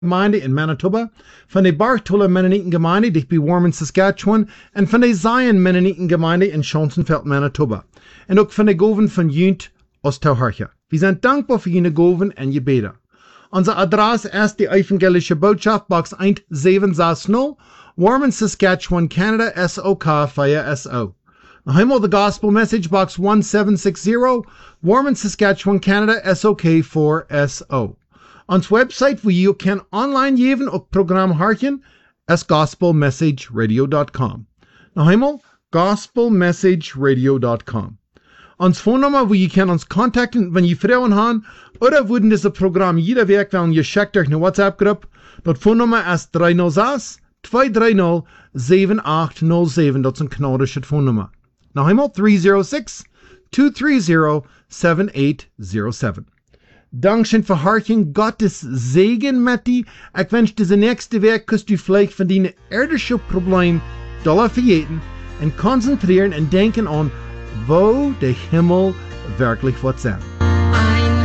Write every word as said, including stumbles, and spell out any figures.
Gemeinde in Manitoba, van de Bartola Mennoniten-Gemeinde dicht bij Warman, Saskatchewan en van de Zion Mennoniten-Gemeinde in Schonsenfeld, Manitoba. En ook van de Goven van Junt, Oostauharja. Wir sind dankbar für Ihre Goven en je beten. Unser Adresse ist die Evangelische Botschaft, Box one seven six zero, Warman, Saskatchewan, Canada, S O K vier S O. Noch einmal the Gospel Message, Box one seven six zero, Warman, Saskatchewan, Canada, S O K four S O. Ons website, wo je kan online geven ook programma hartjen, is gospel message radio dot com. Nog eenmaal, gospel message radio dot com. Ons phonenummer, wo je kan ons contacten, wenn je vrouwen haben, oder würden dieses Programm jeder Werk, wenn je schickt durch eine WhatsApp-Gruppe. Dat phonenummer is three oh six, two three zero, seven eight zero seven. Dat is een kanadische phonenummer. Nog eenmaal, three oh six, two three zero, seven eight zero seven. Dankschön für Hartchen, Gottes Segen mit dir. Ich wünsche dir nächste Woche, kannst du vielleicht von deinen irdischen Problemen doller vergeten und konzentrieren und denken an, wo der Himmel wirklich wird sein.